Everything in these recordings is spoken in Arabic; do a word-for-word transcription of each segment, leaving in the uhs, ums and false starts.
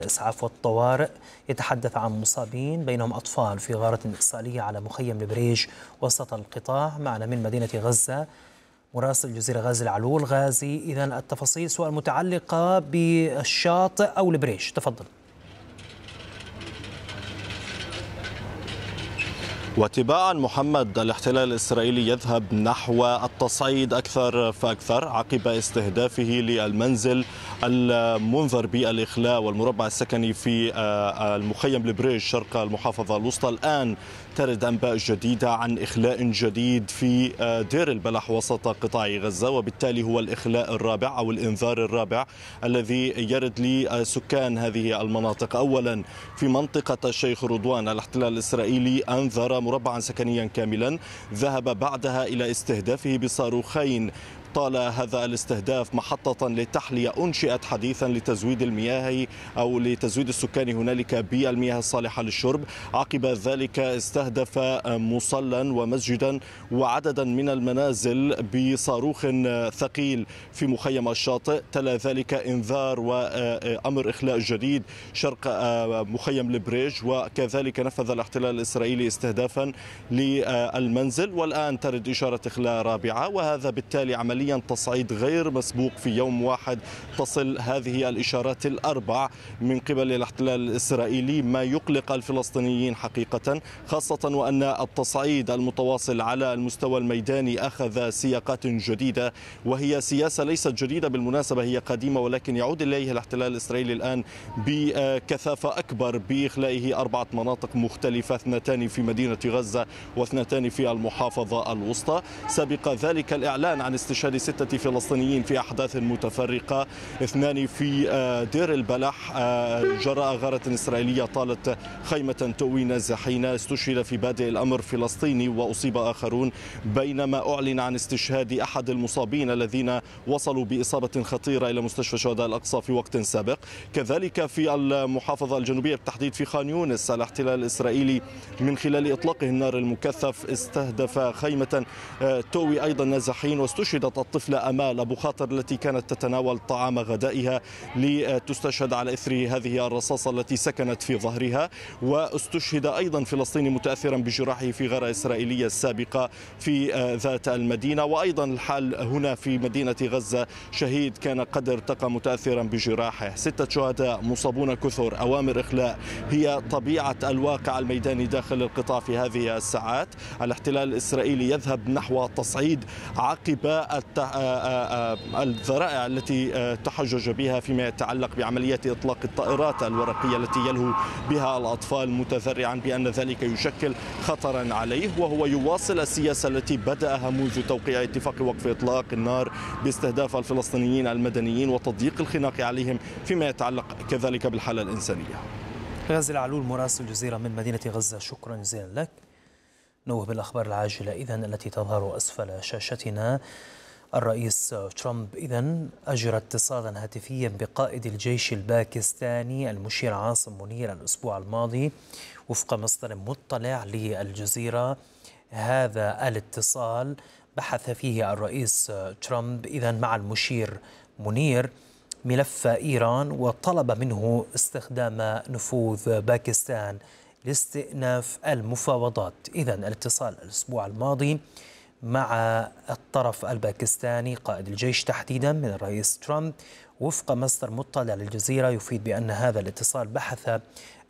الإسعاف والطوارئ يتحدث عن مصابين بينهم أطفال في غارة إسرائيلية على مخيم البريج وسط القطاع. معنا من مدينة غزة مراسل الجزيرة غازي العلول. غازي، إذن التفاصيل سواء متعلقة بالشاطئ أو البريج، تفضل. وتباعا محمد، الاحتلال الإسرائيلي يذهب نحو التصعيد أكثر فأكثر عقب استهدافه للمنزل المنذر بالإخلاء والمربع السكني في المخيم البريج شرق المحافظة الوسطى. الآن ترد أنباء جديدة عن إخلاء جديد في دير البلح وسط قطاع غزة، وبالتالي هو الإخلاء الرابع أو الإنذار الرابع الذي يرد لسكان هذه المناطق. أولا في منطقة الشيخ رضوان الاحتلال الإسرائيلي أنذر مربعا سكنيا كاملا، ذهب بعدها إلى استهدافه بصاروخين. طال هذا الاستهداف محطة للتحلية أنشئت حديثا لتزويد المياه أو لتزويد السكان هنالك بالمياه الصالحة للشرب. عقب ذلك استهدف مصلى ومسجدا وعددا من المنازل بصاروخ ثقيل في مخيم الشاطئ. تلا ذلك إنذار وأمر إخلاء جديد شرق مخيم البريج، وكذلك نفذ الاحتلال الإسرائيلي استهدافا للمنزل، والآن ترد إشارة إخلاء رابعة. وهذا بالتالي عمليا تصعيد غير مسبوق في يوم واحد تصل هذه الإشارات الأربع من قبل الاحتلال الإسرائيلي، ما يقلق الفلسطينيين حقيقة، خاصة وأن التصعيد المتواصل على المستوى الميداني أخذ سياقات جديدة، وهي سياسة ليست جديدة بالمناسبة، هي قديمة، ولكن يعود إليه الاحتلال الإسرائيلي الآن بكثافة أكبر بإخلائه أربعة مناطق مختلفة، اثنتان في مدينة غزة واثنتان في المحافظة الوسطى. سبق ذلك الإعلان عن استشهاد ستة فلسطينيين في أحداث متفرقة، اثنان في دير البلح جراء غارة إسرائيلية طالت خيمة تؤوي نازحين، استشهد في بادئ الأمر فلسطيني وأصيب آخرون، بينما أعلن عن استشهاد أحد المصابين الذين وصلوا بإصابة خطيرة إلى مستشفى شهداء الأقصى في وقت سابق. كذلك في المحافظة الجنوبية بالتحديد في خان يونس الاحتلال الإسرائيلي من خلال إطلاقه النار المكثف استهدف خيمة تؤوي أيضا نازحين، واستشهدت الطفلة أمال أبو خاطر التي كانت تتناول طعام غدائها لتستشهد على إثر هذه الرصاصة التي سكنت في ظهرها. واستشهد أيضا فلسطيني متأثرا بجراحه في غارة إسرائيلية السابقة في ذات المدينة. وأيضا الحال هنا في مدينة غزة، شهيد كان قد ارتقى متأثرا بجراحه. ستة شهداء، مصابون كثر، أوامر إخلاء، هي طبيعة الواقع الميداني داخل القطاع في هذه الساعات. الاحتلال الإسرائيلي يذهب نحو تصعيد عقب الذرائع التي تحجج بها فيما يتعلق بعملية إطلاق الطائرات الورقية التي يلهو بها الأطفال، متذرعا بأن ذلك يشكل خطرا عليه. وهو يواصل السياسة التي بدأها منذ توقيع اتفاق وقف إطلاق النار باستهداف الفلسطينيين المدنيين وتضييق الخناق عليهم فيما يتعلق كذلك بالحالة الإنسانية. غازي العلول مراسل الجزيرة من مدينة غزة، شكرا جزيلا لك. نوه بالأخبار العاجلة إذن التي تظهر أسفل شاشتنا. الرئيس ترامب إذن أجرى اتصالا هاتفيا بقائد الجيش الباكستاني المشير عاصم منير الأسبوع الماضي وفق مصدر مطلع للجزيرة. هذا الاتصال بحث فيه الرئيس ترامب إذن مع المشير منير ملف إيران، وطلب منه استخدام نفوذ باكستان لاستئناف المفاوضات. إذن الاتصال الأسبوع الماضي مع الطرف الباكستاني قائد الجيش تحديدا من الرئيس ترامب وفق مصدر مطلع للجزيرة يفيد بأن هذا الاتصال بحث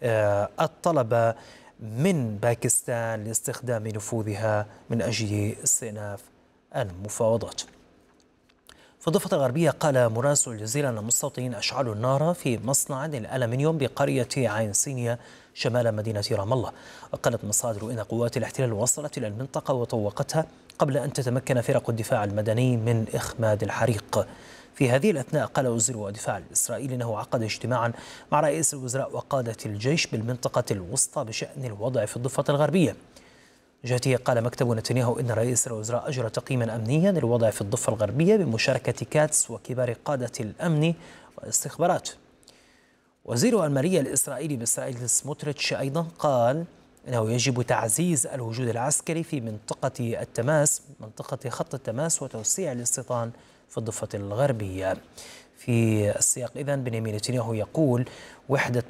الطلب من باكستان لاستخدام نفوذها من أجل استئناف المفاوضات. في الضفة الغربية قال مراسل الجزيرة أن المستوطنين أشعلوا النار في مصنع للألمنيوم بقرية عين سينيا شمال مدينة رام الله. وقالت مصادر إن قوات الاحتلال وصلت إلى المنطقة وطوقتها قبل أن تتمكن فرق الدفاع المدني من إخماد الحريق. في هذه الأثناء قال وزير الدفاع الإسرائيلي أنه عقد اجتماعا مع رئيس الوزراء وقادة الجيش بالمنطقة الوسطى بشأن الوضع في الضفة الغربية. جهته قال مكتب نتنياهو إن رئيس الوزراء أجرى تقييما أمنيا للوضع في الضفة الغربية بمشاركة كاتس وكبار قادة الأمن والاستخبارات. وزير المالية الإسرائيلي بإسرائيل سموتريتش أيضا قال إنه يجب تعزيز الوجود العسكري في منطقة التماس منطقة خط التماس وتوسيع الاستيطان في الضفة الغربية. في السياق إذن بنيامين نتنياهو يقول وحدة